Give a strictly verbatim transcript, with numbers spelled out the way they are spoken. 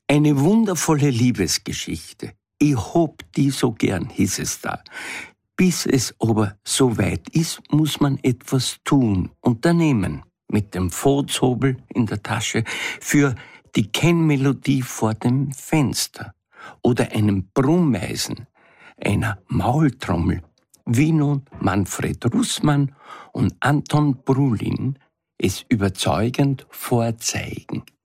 Eine wundervolle Liebesgeschichte. Ich hab die so gern, hieß es da. Bis es aber so weit ist, muss man etwas tun, unternehmen. Mit dem Furzhobel in der Tasche für die Kennmelodie vor dem Fenster oder einem Brummeisen, einer Maultrommel, wie nun Manfred Russmann und Anton Brulin es überzeugend vorzeigen.